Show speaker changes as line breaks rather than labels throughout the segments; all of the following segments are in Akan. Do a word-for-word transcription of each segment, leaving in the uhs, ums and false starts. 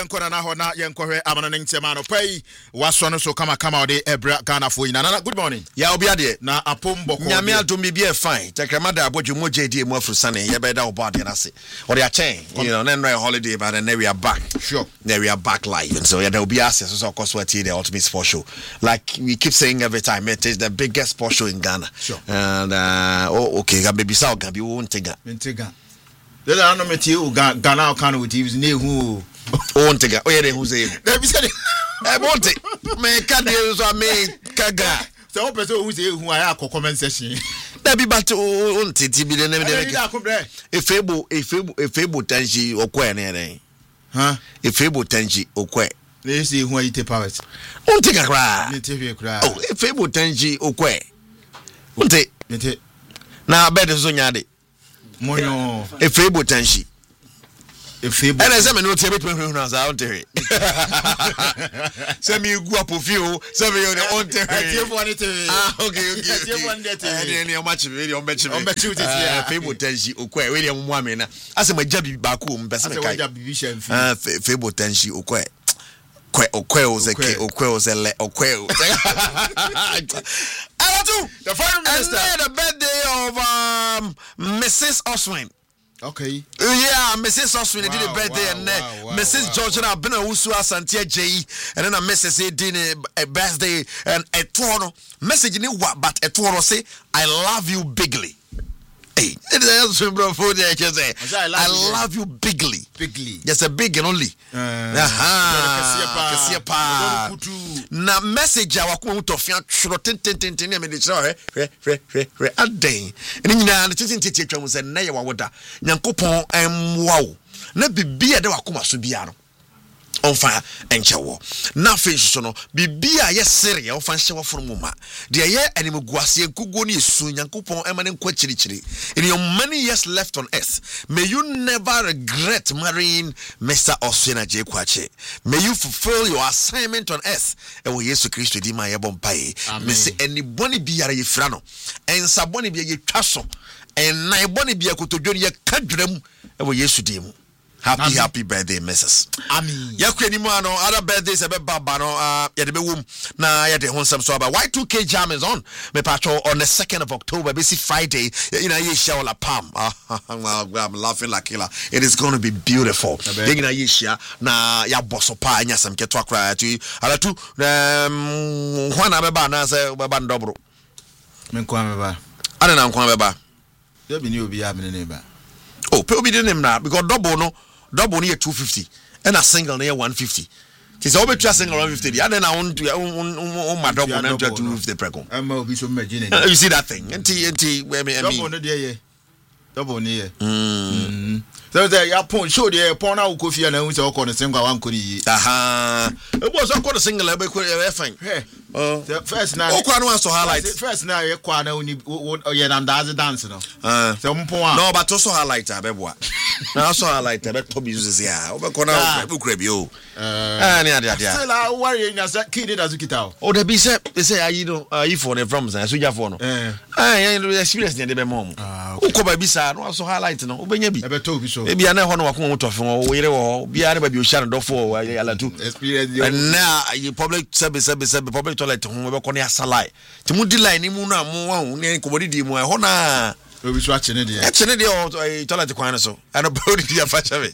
Nkona na ho na yenkwohwe amana ntema no pai waso no so kama kama ode ebra Ghana fo ina na good morning
ya obi ade
na apombo ko
nyame adom bi e fine takramada abodwo moje die mu afrusane ye beda obo ade na se ode a chain you know then no holiday but then we are back
sure
now we are back live and so yeah there will be access so of course what the ultimate sports show like we keep saying every time it is the biggest sports show in Ghana
sure
and uh oh okay ga baby sa ga bi wo ntega
ntega the na no meti u Ghana kan with you ne hu
o ntega o ye de hu say
na bi say
e bonte me ka de so me kaga
so o person hu say hu aya comment section
da bi bat o ntiti bi de na de efebo efebo efebo tanji okwa na ere
ha
efebo tanji okwa
na say hu ayite powers
o ntega kra
ne tv kra
oh efebo tanji okwa unte
nte
na bed so nyade
monyo
efebo tanji
efebo
ene se me no tie betwe hunu na za ontere se mi gu apofio se me yo ne ontere
tie fo ne tie
ah okay okay
tie fo ne tie
ene ne o match me o match me
o match you tie
efebo tanji okwa we de mo ame na ase ma jabi ba ko mo pese me kai
ase wa jabi shamfi
ah efebo tanji okwa kwe okwe ozeke okwe ozele okwe Alatu
the foreign minister
and the birthday of um Missus Oswin.
Okay.
Yeah, Missus Oswin wow, did a birthday
wow,
and
wow, wow,
Missus
Wow.
Georgina Bena Usu Asantia J and then a Missus A did a birthday and a tono message in what but a tono say I love you bigly. Hey, it is bro for the say I love, I love you bigly.
Bigly.
Yes, a big and only. Aha. Na message a wako utofia churo ten ten ten ten me de chiro he he he he aden. Eni nyina na tete tete atwa mu se na ye wawoda. Nyankopon emwa wo. Na bibia de wakoma so bia no. Onfa enchewo na fish so no bibia ye sere ye onfa hyewo foro mu ma de ye animguase gugu ne esu Nyankopon emane nkwa chirichiri in your many years left on earth may you never regret marrying Mister Oswin J. Kwache. May you fulfill your assignment on earth e wo Yesu Kristo di ma ye bompai me se anybody biara ye fra no ensa boni bia ye twa so en na boni bia kotodwo ye kadwram e wo Yesu di mu. Happy, Amen. Happy birthday, Missus
Amen.
Yakweni ano other birthdays ebe baba no uh yede be wom na yede honsam so about Y two K jam is on me patrol on the second of October basically Friday you know ye share la pam I'm laughing like killer. It is going to be beautiful you know ye share na ya bosso pa anya sam keto akra tu ala tu um hwana be ba na se be ba ndobro
men kwa me ba
ana na nkwa be ba
there be new obi ya me ne ba
oh pe obi de nem na because double no double near two fifty and a single near one fifty. It's over to a single one fifty. And then I want to my double and two fifty precon.
I'm will be so imagine.
You see that thing. And T and T where me
double near double near. Mm. So there you point show the upon our coffee and I was all corner single one could eat.
Aha. It was all called a single ever fine. Oh,
first now.
Oh, one wants to highlight
first now. You're quite only and that's a dancer.
Uh, no, but also highlight a beboa. Now, also highlight a better uses here. Over corner, book review. Ah, yeah, yeah, yeah.
Still, I worry as a kid as a guitar.
Oh, the be said, they say, you know, you for the from the Suja for no. Ah, yeah, experience near the mom. Who come by Bisa, also highlight no, Benyabi. Never told you so. Maybe I never want to come to from where be able to share the for experience. And now you public service, service, public toilet home we ko ne asala ti mu di line mu na mu ne komodi di mu e ho na we be so achene de achene de o toilet kwan so ana body di afa chave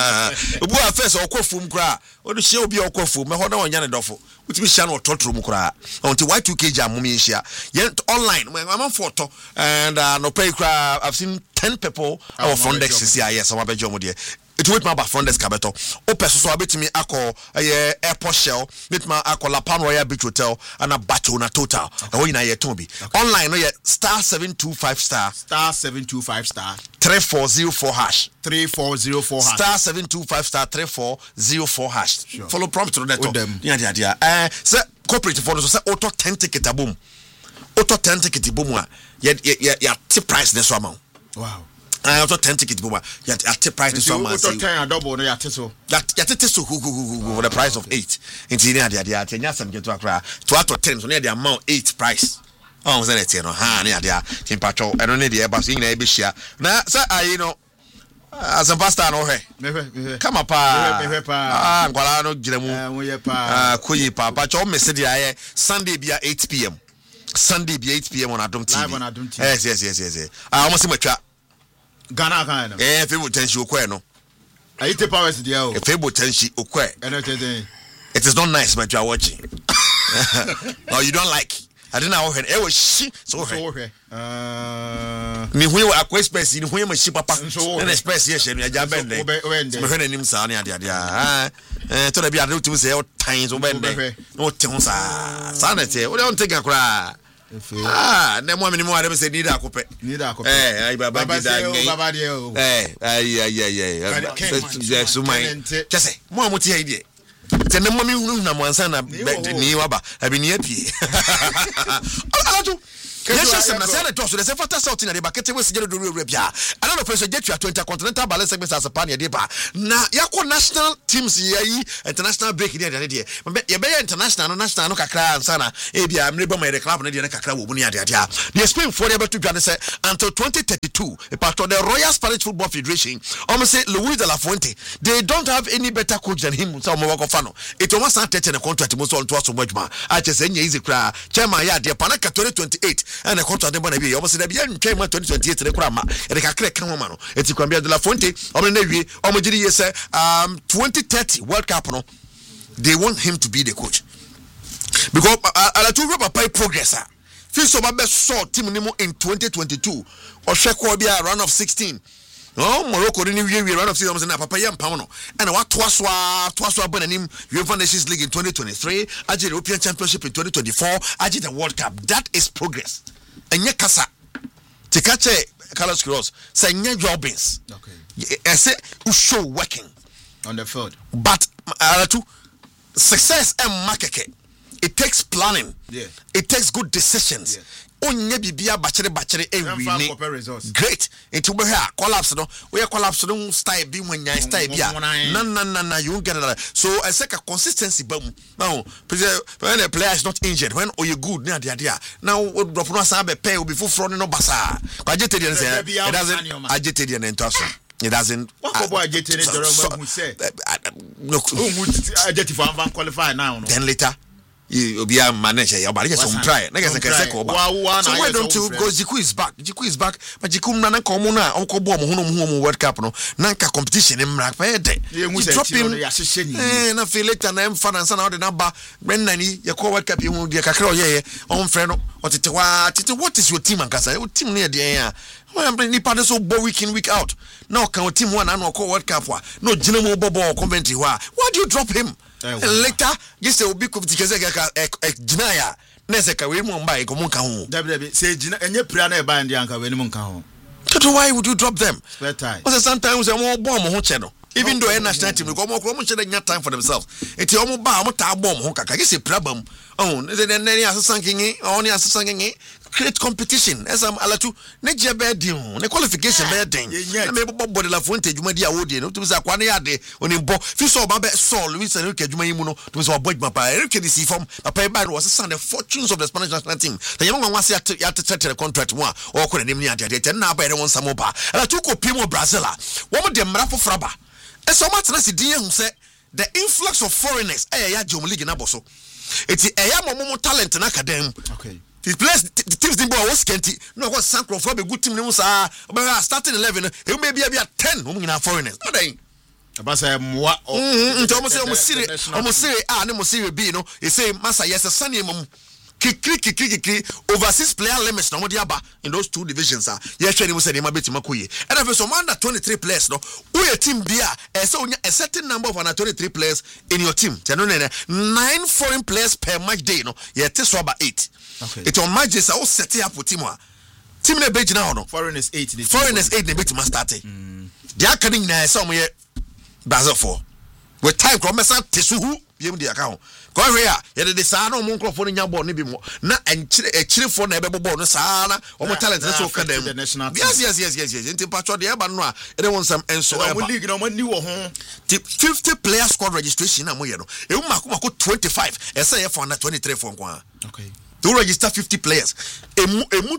obu afes okofum kra o do hye obi okofum me ho na onya ne dofo utimi hye na ototoro mu kra onti Y two K jam mu mi hye ye online am photo and uh, no pay kra I've seen ten people our front desk C I S some abejo mu de it wait my back front desk cabeto o person so abetimi akọ eh airport shell with my akọ La Palm Royal Beach Hotel and a battle na total e wo ina ye ton bi online no ye star seven two five star
star seven two five star
three four zero four hash
three four zero four hash
star seven two five star three four zero four hash
sure.
Follow prompt to that yeah yeah yeah eh say corporate for so say auto ten ticket abom auto ten ticket abom a ya ya tip price this so amount
wow
I also ten ticket boma ya at price this one man say
ten double no ya teso
that ya teso for the price of eight into near the dia tenya sam get to akra to out of ten so near the amount eight price oh say that you know ha near dia tin patcho e no ne dia ba so nyina e be hia na say I you know as a pastor no he come up ah ngwala no giremu ah koyi papa cho me se dia Sunday bia eight p m Sunday bia eight p m on Adom T V
live on Adom T V
yes yes yes yes ah almost matwa
Ghana kan no
eh fe potential okwe no
ayite powers dia o
fe potential okwe
eno tete
it is not nice but you are watching no you don't like I didn't know it was she so okay uh me hu akwa express ni hu ma shi papa na express ye shenu ya bende me hu na nim sa na ade ade ah eh to da bia de tu say o tan so bende no te hu sa sa na te o de on take akra ah na mo me ni mo ade say need akope
need akope
eh ai baba di da ngai
baba di o
eh ai ai ai so my just mo mo ti ai die tene mami hunu na mwansa na ni waba abi ni apie alatu yesha semna sele to so de se fata south na de bakete we sigere do re bia ana no person get you twenty continental balance segment as a pan ye de ba na yakọ national teams yi international break ni de de ye be international no national no kakra ansa na e bia mre ba ma de club na de na kakra wo bu ni ade ade a the Spain for de betu dwane se until twenty thirty-two a part of the Royal Spanish Football Federation almost say Luis de la Fuente they don't have any better coach than him so mo wako fano it was not thirty na contract mo so nto aso modjuma a chese nya easy kra chairman ya de panaka twenty twenty-eight and the contract dem na bi almost say bia ntwa ma twenty twenty-eight ne kra ma e de kakra kan ho ma no eti kwambia de la Fuente omo na wie omo giri ye say um twenty thirty World Cup no they want him to be the coach because ala to rubber pay progress ah fi so ba be so team ni mo in twenty twenty-two o hwe ko bia round of sixteen oh Morocco ni wie wie round of sixteen na papa yam pam no and what twas wa twas wa bananim UEFA Nations League in twenty twenty-three aje European Championship in twenty twenty-four aje the World Cup that is progress enye kasa tikache Carlos Queiroz say enye jobbings okay I say who show working
on the field
but uh, to success and market it takes planning
yeah
it takes good decisions onye bibia bachere bachere enwi great into be here collapse no we collapse no style bi wanyan style bia na na na na you get it so I say a consistency bam now when a player is not injured when oh you good na dia dia now drop no say be pay obi fufro no basa agitated say it doesn't agitated and into it doesn't
what boy agitated who say
no
agitated for van qualify now
then later you be a manager you but just some try na get say ko ba so why don't you go Jiku is back Jiku is back but Jiku na na ko mo na o ko bo mo hu no mo World Cup no na nka competition em ra pa de drop him eh na feel later na em fan na o de na ba when na ni ye ko World Cup ye hu de kakra o ye on frɛ no o tete wa tete what is your team ankasa your team na de ya when ni pa so bo week in week out now can team one na no ko World Cup wa no gina mo bobo Coventry wa why do you drop him and later just will be kutikeze ka ginaya nese ka we mo mba e ko mo ka ho
dabi say gina enye pra na e ba ndi anka we ni mo ka ho
so why would you drop them
spare time
because sometimes mo bo mo ho che no even though a national team ko mo ko mo che nya time for themselves enti o mo ba mo ta bo mo ho kaka gese pra bam oh ne ne ne asesan kingi oh ne asesan kingi create competition as am alatu ne je be din ne qualification be din na me bo bo de la Fuente djuma dia wodie no to be say kwa ne yade oni bo fi so ba be so Luis Enrique djuma yimu no to be say bo djuma pa Enrique di si form papa ba was say the fortunes of the Spanish national team the young one was ya to settle the contract one or ko ne nim ni ade ade ten na ba ere won samo ba alatu ko pimo Brazil a wo mo de mra fofra ba e so matena si din hu say the influx of foreigners eh ya Jom League na boso eti eh ya mo talent na kadam
okay
the players the teams din boy was scanty no go sancro for be good team ni sa starting eleven e may be a ten wo nyina foreigners no then
abasa moa
nti o mo say o mo sire o mo sire a ne mo sire b no e say masa yes sane mum kikri kikri kikri overseas player limits no mo dia ba in those two divisions ah ye hwe ni mo say ne ma betima koye and if so under twenty-three players no who your team bia e say onya a certain number of under twenty-three players in your team te no nine foreign players per match day no ye te so about eight okay it on match is all set up with team a team na beji na no
foreigners eight
foreigners eight na betima start mm dia academy na say omo ye Brazil four with time come mesa tesuhu biem dia ka ho ko hwe a ye de saa na omo nkrofo no nya ball ne bi mo na enchire echirefo na ebebo ball no saa na omo talent na so ka dem yes yes yes yes yes nti patcho de eba no a ede won sam enso eba
omo league na omo ni wo ho
fifty player squad registration na mo ye no e mo mako mako twenty-five e say ye for na twenty-three for nko
okay
to register fifty players emu emu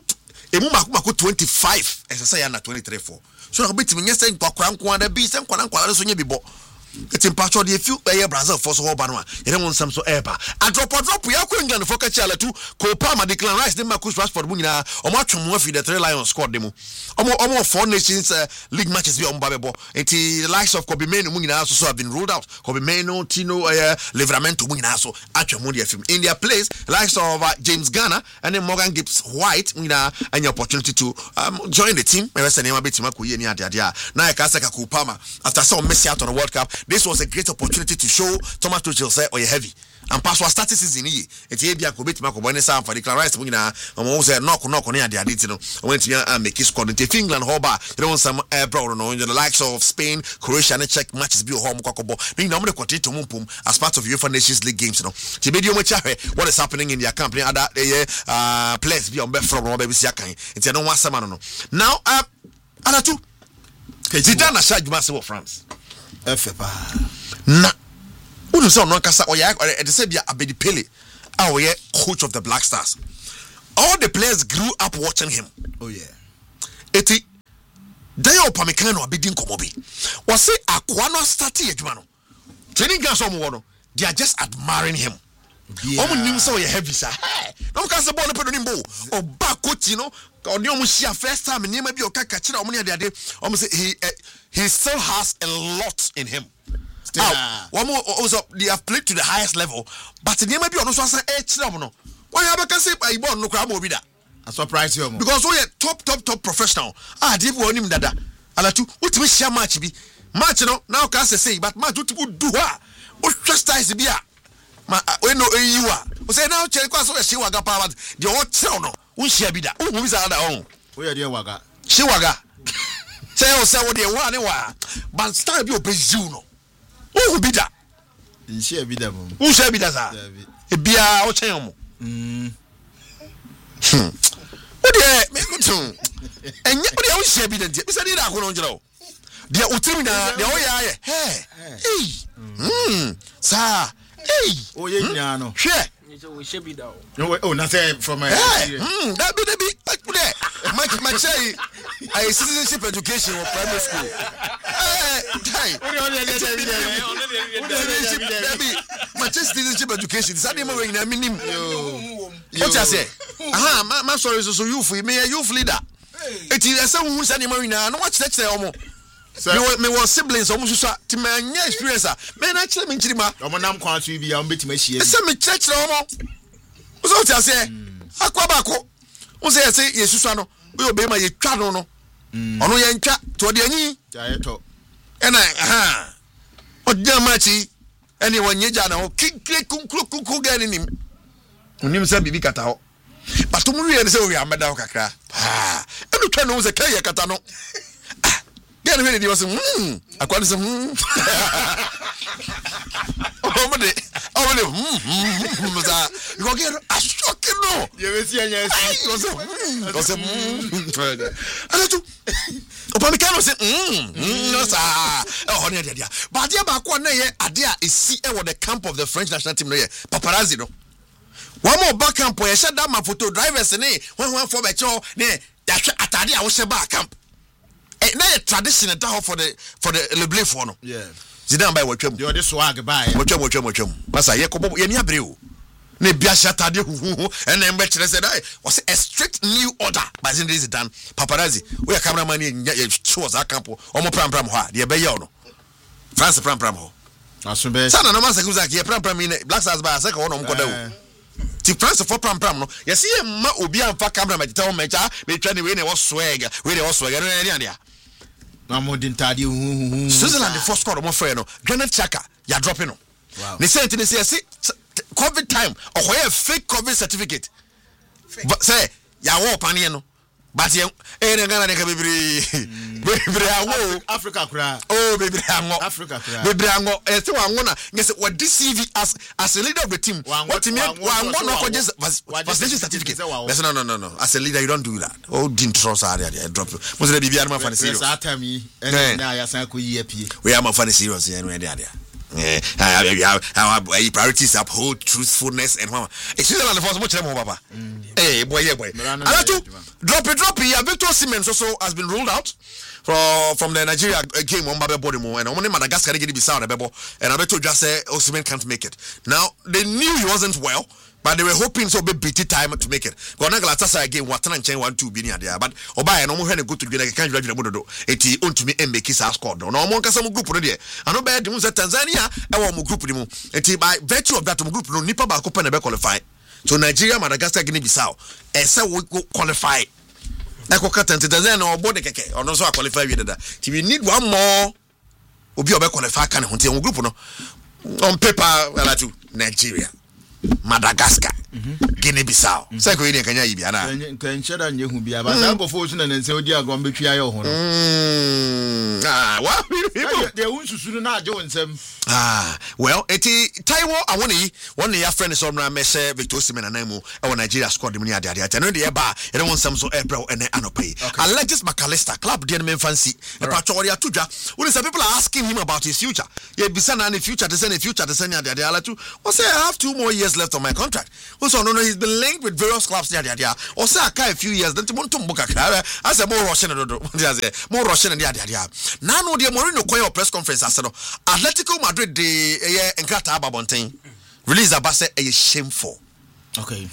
emu mako mako twenty-five esese ya na twenty-three four so na obetimi nyese nkwa nkwa da bi se nkwa nkwa so nya bibo eti mpacho de few eh Brazil for so ho ba no a yere won sam so eba a drop drop ya ko England for ka chala tu ko Palmer Declan Rice de Marcus Rashford mu nyina omo atwom afi the three lions squad dem omo omo four nations uh, league matches bi omo ba bebo eti the likes of Kobe Mainoo mu nyina so so have been ruled out Kobe Mainoo Tino uh, Livramento mu nyina so atwom mu de film in their place likes of uh, James Garner and then Morgan Gibbs White mu nyina any opportunity to um, join the team me say name betima ko ye ni ade ade a na ka say ka ko Palmer after some Messi out on the World Cup. This was a great opportunity to show Thomas Tuchel say oh you heavy and pass was starting season here eti ebia ko betima ko bone sam for the Declan Rice mu nyina omo say knock knock no ade ade no went to make his squad into England hoba you know some uh, bro no in the likes of Spain Croatia and check matches bi home kwakobo ni na mo kwati to mumpum as part of UEFA Nations League games no ti be di mo chahe what is happening in their camp other uh players bi on be from no be sia kan enti no wasama no now uh Alatu Zidane asha djuma se wo France
Efepa
na unu say no kasa oya e de say bia Abedi Pele a we coach of the Black Stars. All the players grew up watching him.
Oh yeah.
Eti Dayo Upamecano no Abedi nkomo bi. Was say akwa no start adwuma no. Training grounds omo wo no. They are just admiring him. Omo nim say oya heavy sir. No kasa ball no pedo nimbo. Oba coach no oni omo share first time nima bi okaka kira omo ne ade ade. Omo say he uh, he still has a lot in him. Ah, one more also they have played to the highest level, but the name be on so say e kira omo no. Why you have say e ball no kra mo bi da.
I surprise you omo.
Because we are top top top professional. Ah, dey we onim dada. Alatu, utimi share match bi. Match no now can say but match utimi do ha. O styles bi a. Ma we no you are. O say now check kwa so she waga pa but the o tell no. Un share bi da. O mo bi sa da on.
We are dey waga.
She waga. Say o say we dey wa ne wa. But style bi o Brazil no. Who be that?
In share be that mom.
Who share be that sir? E bia o chen mo.
Mm.
What dey me go tun. Enya what dey o share be that. Me say dey da ko no njira o. Dey o timi na dey o ya ye. Hey. Hey. Mm. Sir. Hey.
O ye nya no.
Hwe.
We share be that.
No oh na say from my
Hmm, that be that be there. My my say I citizenship education or primary school. Eh, hey. My citizenship education. Is that name we na minim.
Yo.
What you say? Aha, my my sorry so youth, me a youth leader. It is say who say name we na no watch that say omo. Me me was siblings omo so ti my experience ah. Me na chile me nchirima.
Omo nam kwa so bi ya omo betima hie.
Say me church na omo. So what you say? Akwa bako. Who say say yesusu ano. We obey my twa no no. Ono ye ntwa to de anyi.
Ja ye to.
Ena aha. Odja machi ene wanyeja na ho kikre kunkru kunku ga ni nim. Unim say bibi kata ho. But to mu we say we ameda ho kakra. Ah. Enu twa no say kai ye kata no. Then when he was hmm akwa say hmm. Oh me oh me hmm za. You go get a shock no.
You will see anya see.
Was hmm. Was hmm. Alatu. Upamecano say hmm no sir. Oh ne dia. But dia ba ko na ye ade a esi e wo the camp of the French national team no ye. Paparazzi no. One more back camp we share that my photo drivers ne when one for be cho ne ya hwe atade a wo share back camp. Eh na ye tradition that for the for the Le Bleu for no.
Yeah.
Zidane by watcham.
You the swag by.
Watcham watcham watcham. Masa ye ko ye ni abreu. Ne bia shatade huhu and then be kire say that was a strict new order by Zidane. Paparazzi we cameraman ye shows that camp omo pram pram ho a de be ye no. France pram pram ho.
Aso be.
Sana no man say kuza ye pram pram in Black Stars by say ka wo no mko da. Ti France for pram pram no. Ye see ma obi amfa camera ma teta wo mecha me twa ne we ne wo swag we ne wo swag no ne ne
na mo din tade hu hu.
Switzerland the first score mo frɛ no Granit Xhaka ya drop no.
Wow.
Ne say ne say COVID time okoye fake COVID certificate. Say ya wo pane no. But ye e ne Ghana ne ka bibiri. Bibiri awo
Africa kra.
Oh bibiri ango.
Africa kra.
Bibiri ango e say wango na say what D C V as as a leader of the team. What me wango no ko just vaccination certificate. Yes no no no no. As a leader you don't do that. Oh didn't trust area there drop. Mo say bibiri anma fan serious.
That time yi na ya san ko yi apie.
We am fan serious here no there there. Eh, our, our priorities uphold truthfulness and one. It's Switzerland for much more, Papa. Hey, boy, yeah, boy. I to drop it, drop it. Victor Osimhen also has been ruled out from from the Nigeria game on Babe Bodimo, and only Madagascar get to be sound, and I bet you just say Osimhen can't make it. Now they knew he wasn't well. But they were hoping so be beat time to make it. But na Galatasaray again what and change one two be near there. But Oba no more go to get a can't graduate modo. Eti on to me and make his squad. No more can some group there. I know bad news at Tanzania. I want more group demo. Eti by virtue of that group no nipa ba ko be qualify. So Nigeria, Madagascar, Guinea Bissau. E say we go qualify. E ko katan Tanzania no board keke. Ono so qualify we that. Ti we need one more obi obe qualify kan ho ti on group no. On paper ala to Nigeria. Madagascar, mm-hmm. Guinea Bissau. Say ko yin kanya yibi ana.
Kan cheda nye hu bia, but am go fo so na nse odi agom betwa ayo ho no.
Mm. Ah, wa people
they won susu na age wonsam.
Ah, well, eti Taiwo awoni, one ya friend so na me say Victor Osimhen anamu e Nigeria squad dem ni ade ade ate no de e ba e won sam so April ene anopai. Allegis McAllister club de men fancy. E pa chori atudwa. When some people are asking him about his future. Ye bisa na ni future to say ni future to say ni ade ade ala tu. O say I have two more years left on my contract. Also no no he's been linked with various clubs there there. O say aka a few years then to mbuka kra. I say more rushing do do. More rushing there there. Now no the Mourinho koyo press conference I said Atletico Madrid the eh enkrata ababonten release abase eh shameful.
Okay.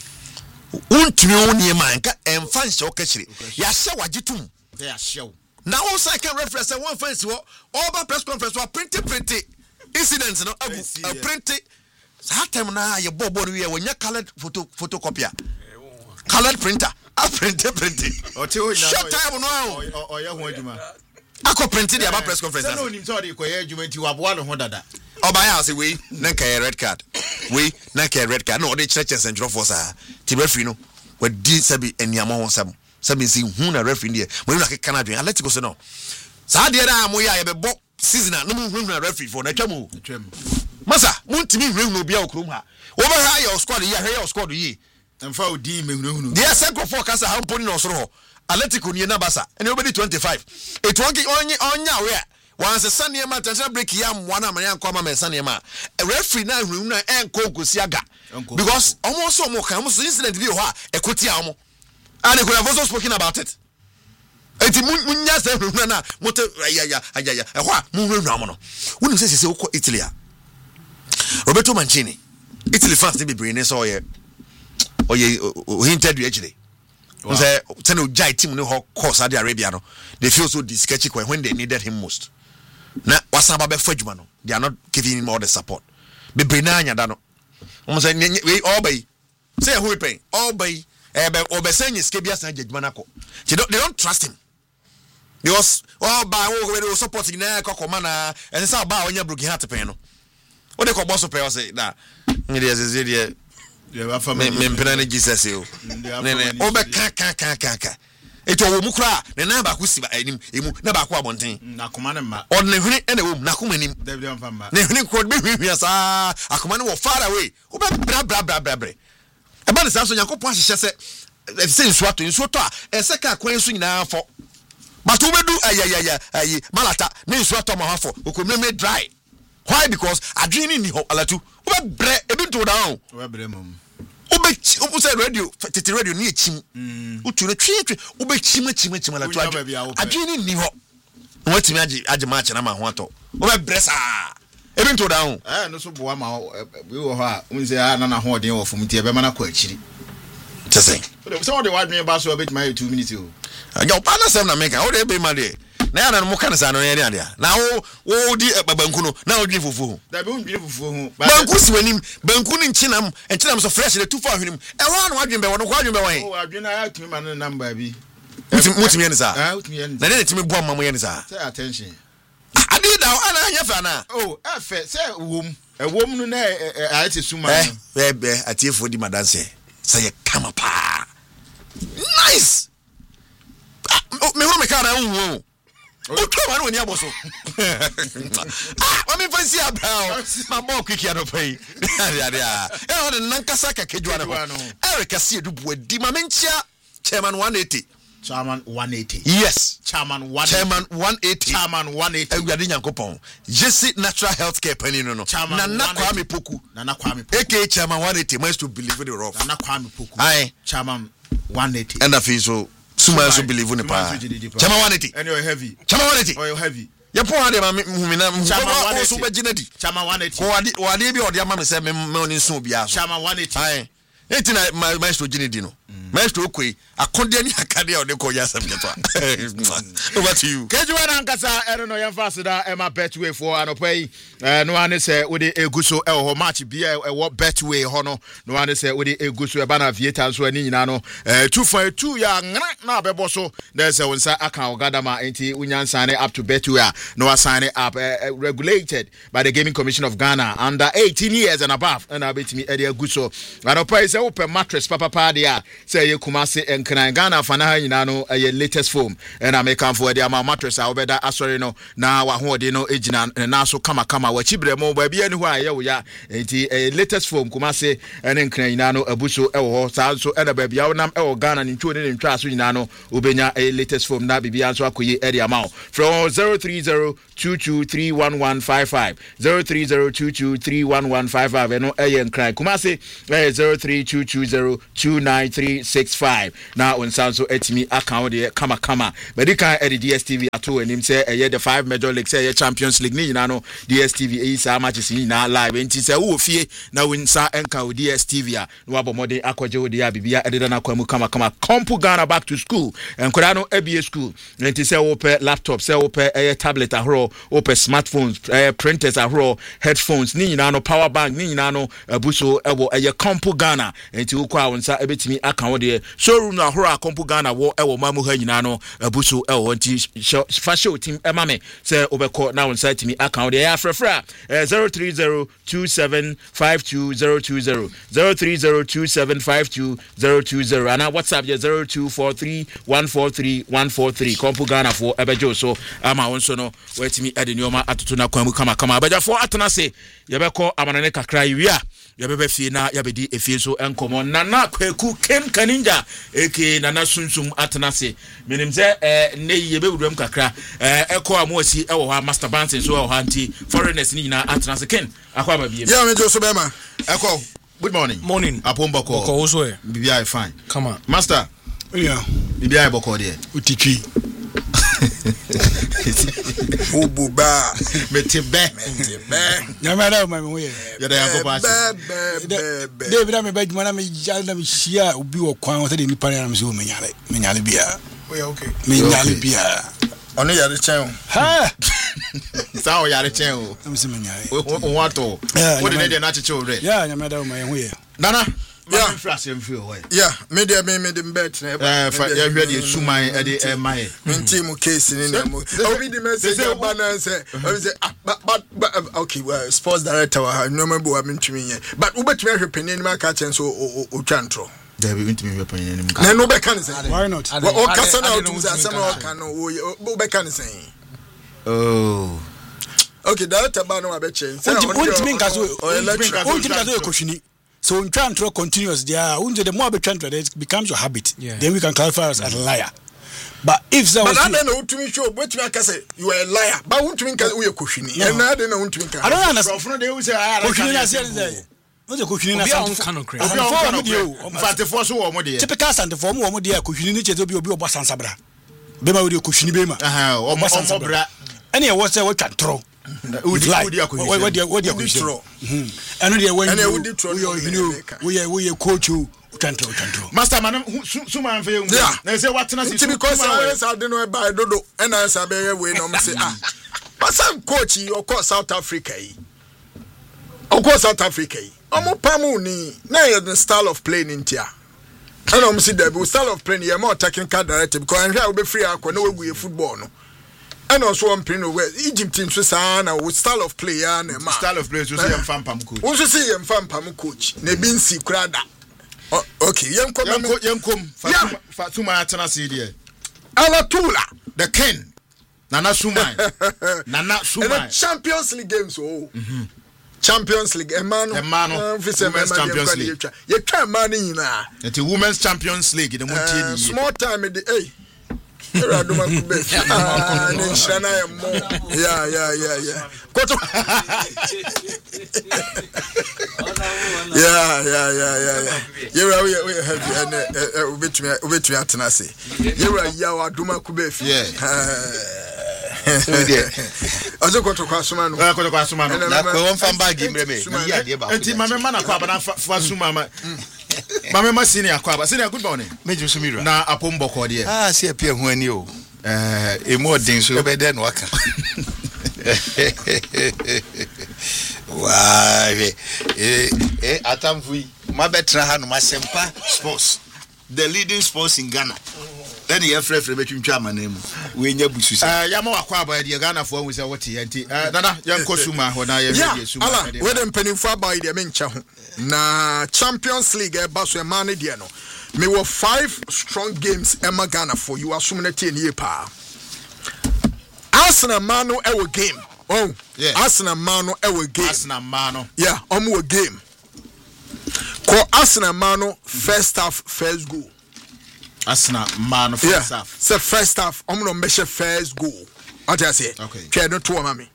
Untumi oni e man ka emfa nse okachire. Ya hye wagitum.
Ya hye.
Now also I can reference one fancy wo over press conference wa print print incidents no agu print that time na ye bobo we wonya colored photo photocopier. Colored printer. A print print. Short time no
o ye ho aduma.
Ako printed the about press conference.
No nim so dey koye adwuma ti waboa no ho dada.
Obaya say we na kay red card. We na kay red card. No dey church central force ah. Ti referee no we di sabi eniamo ho sam. Sabi say hu na referee there. Mo na keka na dwen. Atletico say no. Sa de na mo ya ye be bo season no mo hu na referee for na twam.
Twam.
Masa muntimi hwehunu no bia okrom ha. Wo be ha your squad ye hwe your squad ye.
Emfa odi mehunu.
There second for kasa ha mponi no soro ho. Atletico ni na basa. Ene obedi twenty-five. It won't onye onya we. Once sane ma tension break ya mwa na manya kwa ma sane ma. Referee na hwehunu na enko gosi aga. Because almost so mo kan mo incident bi ho a ekoti a mo. And they could have also spoken about it. Eti munya se hwehunu na moto ayaya ayaya. E ho a mo hwehunu amono. Wonu se se ukọ Italy a. Roberto Mancini, Italy fans they be bringing so ye, or ye hinted you actually. Wow. Say, tell no Jai team no how Saudi Arabia no. They feel so sketchy when they needed him most. Now, what's about Fedjman? They are not giving him all the support. Be Brinanya dano. Almost say we all by say who we pay all by eh or by saying is Kebias and Jmanako. They don't they don't trust him. Because all by all supporting na Kokomana and it's about when you broke heart to pay no. What they call boss of pay say that it is a dear me Jesus you obe ka ka ka ka ka eto wo mukra ne na ba ku si ba anim emu na ba ku abonten
na koma ne ma
on ne hwene ene wo na koma nim
da bi amfa ma
ne hwene ko be hwehwia sa akoma ne wo far away obe bra bra bra bra bra e ba ne sa so yakopon ahye se e se nsu ato nsu to a e se ka kwan nsu nyina fo but obedu ayayaya ayi malata ne nsu ato ma hafo okomle me dry. Why? Because adrenaline ni ho alatu. Ube bre ebi to down.
Ube bre mom.
Ube ube say radio, tete radio ni echim. Utu ne twi twi ube chim chim chim alatu. Adrenaline ni ho. What me age age match na ma ho ato. Ube bre sa. Ebi to down.
Eh no so boa ma we wo ho a, un say ah na na ho den wo fom ti e be ma na kwa akiri.
Tese.
So the word me ba so bit my two minutes o.
Anya pa na sem na make. How dey be ma dey. Na ya na mo kan sa no ye dia dia na wo wo di banku no na wo dwi fufu
da be undwi fufu ho
banku si wanim banku ni nchinam nchinam so fresh le two for hwenim e ho na wadwen be wo no kwa dwen be wan
o adwen na ya tumi ma no number bi
mutimi ye ni sa
ah mutimi ye ni
na ne timi bo amma mo ye ni sa
say attention
adi da ana anya fa na
oh e fe say wom e wom no na a ate suma
no eh be atiefo di madanse say kama pa nice me ho me ka na unwo o to ma no ni aboso ah o me fancy abao ma bo kwiki ado pai ya ya e o de nankasa ka kedwa ne ho Eric Asiedu buadi ma menchia chairman one eighty
Chairman one eighty.
Yes.
Chairman one eighty.
Chairman one eighty.
Chairman one eighty.
Ewurade Nyankopon. Jesse Natural Healthcare pani no no. Nana Kwame Poku.
Nana Kwame Poku.
A K Chairman one eighty. Must to believe in the rough.
Nana Kwame Poku.
Aye.
Chairman one eighty.
And afi so Suma so believe in the power. Chairman one eighty.
And you're heavy.
Chairman one eighty.
Oh, you're heavy.
Ya po ade ma humina
Chairman one eighty.
So be ginadi.
Chairman one eighty.
Ko ade ade bi ode ama me se me me oni so bia so.
Chairman one eighty.
Aye. Enti na maestro ginadi no. Maestro koi akonde ni akade ode ko ya sam keto. Over to you.
Kejuwa na nkasa eno no yemfa da e ma betway for anopai no ane se we de eguso e ho match bia e wo betway ho no no ane se we de eguso e ba na vieta so ani nyina no two for two ya ngra na bebo so there se wonsa aka ogadama enti unyansa ne up to betway no assign up uh, regulated by the Gaming Commission of Ghana under eighteen years and above and abetimi e de eguso anopai se open mattress papa pa dia se ye Kumasi enkran Ghana fana ha nyina no e latest foam and American for the ama mattress a obeda asori no na wa hoode no ejina na so kama kama wa chibre mo ba bia ni ho aye wo ya enti latest foam Kumasi ene nkran nyina no abuso e wo sa so e da ba bia wonam e wo Ghana ni ntwo ni ntwa so nyina no obenya latest foam na bibia so akoye e de ama from zero three zero two two three one one five five zero three zero two two three one one five five eno e nkran Kumasi zero three two two zero two nine three six five na on sanso etimi account de kama kama medical at the D S T V ato enim say eh the five major leagues say Champions League ni nyina no D S T V e sa matches ni na live enti say wo fie na win sa enka o D S T V a no abomode akwaje wo de ya bibia ededa na kwamu kama kama Kompu Ghana back to school enkoda no A B A school enti say wo pe laptop say wo pe eh tablet ahro wo pe smartphones eh printers ahro headphones ni nyina no power bank ni nyina no abuso ewo eh Kompu Ghana enti wo kwa wonsa ebetimi account de showroom na ahro Kompu Ghana wo ewo mamu ha nyina no abuso ewo nti fa show team emame say obeko na on site me account dey afrefra zero three zero two seven five two zero two zero zero three zero two seven five two zero two zero and WhatsApp je zero two four three one four three one four three Kompu Ghana for ebejo so ama wonso no wetimi ade nyoma atoto na kwamu kama kama abeja for atena se yebeko amanane kakra yiwia yebebe fie na yabedi efie so enkomo nana kwaku ken kaninja eke nana sunsum atena se menim se eh ne yebe wudum kakra eh eko amosi e wo ha master bands so wo ha anti foreigners ni nyina atena se ken akwa ba biem yeah me jo so be ma eko good morning
morning
apomba ko
ko wo so e
bibia fine
come on
master
yeah
bibia boko de
utitwi
Ububa metebe metebe
nyamara ma me wo ye
ya da yanko pa
David am be djuma na me jal na me hia obi wo kwan wo se de nipa na me se wo menyale menyale bia
we okay
menyale bia
ono yare chen
ha
sa o yare chen o
am se menyale
o wato wo de de na cheche o re
ya nyamara ma ye ho ye
nana
yeah
fresh em feel way
yeah me dey me me dey bet na
eh fa ya hwe de suman e de e mai
minti mu case ni na mu obi di message abana say obi say but okay well sports director wa no me bo amintumi yen but ubetumi ahwe penin ma ka chen so o twantro
there be intimi we penin nim
na no be kan say
why not
o kasa na o tum say asem o kan no o be kan say
oh
okay director ba no abe chen
say untimi nka so untimi nka so ekohwini. So in control continuous there, the more we control it becomes your habit. Yeah. Then we can clarify us as a liar. But if so,
but I don't know to me show what you can say you are a liar. But won't you can we are question? And I don't know to
I don't understand.
From they say I
are no the question na sound
canon create. For mo dey o, mfate for so wo mo dey.
Typical sound for mo mo dey question ni chezo bi obi obo sansabra. Be ma we dey question be ma.
Aha, o mo sansabra.
Any what say what tro. With like what what what what tro. And dey when you we we coach you tantro tantro.
Master man suma anfe you. Na say what na
see because I dey know by dodo and answer be we no say ah. But some coach you of South Africa. Of course South Africa. Omo pamu ni na the style of playing in tia. I know see the style of playing you more technical director because and here we be free akwa no we football no. And also one playing where Egypt in Switzerland with style of play and
style of play so see am pam coach.
We so see am pam coach. Ne bin si krada. Okay, yem kom
yem kom Fatuma Fatuma atena see there.
Ala Tula
the king. Nana Sumai. Nana Sumai.
Champions League games oh. Mhm. Champions League Emmanuel
Emmanuel Women's Champions League
you try man nyina
the Women's Champions League the money
small time the hey Yewura Duma Kube. Ah, ne shana ya mo. Yeah, yeah, yeah, yeah. Koto. Yeah, yeah, yeah, yeah, yeah. Yewura we we have and ubetumi ubetumi atena se. Yewura Yawa Duma Kube.
Yeah.
So there.
Azo koto kwa suma no.
Koto kwa suma no.
Na ko won fan bag mre me. Yi ade ba.
Enti mama mana kwa ba na fa suma ma. Mama ma senior kwa ba. Senior good morning.
Meju sumira.
Na apombo ko de.
Ah, se apia ho ani o. Eh, e mo den so be de no aka. Wa, eh eh atamfui. Ma betra ha no Masempa Sports. The leading sports in Ghana. Then you have friend between German name. We nya busu say.
Eh, ya ma wakwa ba de Ghana fo hu say what enti. Eh, nana, yan kosuma ho na ya
be suma. Ala, we dem penifo ba de me ncha ho. Na Champions League e ba so e ma ne de no. Me were five strong games Emma Ghana for you assume na tie nie pa. Arsenal mano e wo game. Oh, yeah. Arsenal mano e wo game.
Arsenal mano.
Yeah, omo wo game. Ko Arsenal mano first half first goal.
Arsenal mano first
yeah.
half.
So first half omo no measure first goal. What I say?
Okay.
Try no to mami.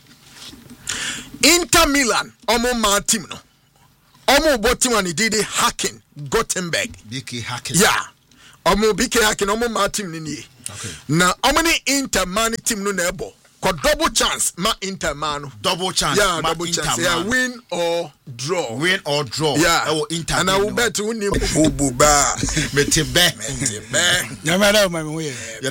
Inter Milan omo ma team no. Omo botim ani did hacking Gothenburg.
B K hacking.
Yeah. Omo B K hacking omo ma team ni ni.
Okay.
Na omo ni Inter man team no na ebo. Ko double chance ma Inter man.
Double chance.
Yeah,
ma
double
Inter
chance.
Man.
Yeah, win or draw.
Win or draw.
Yeah.
Ewo Inter.
And I will bet win him. Ububa.
Mete be.
Mete be.
Nyamara ma me wo ye.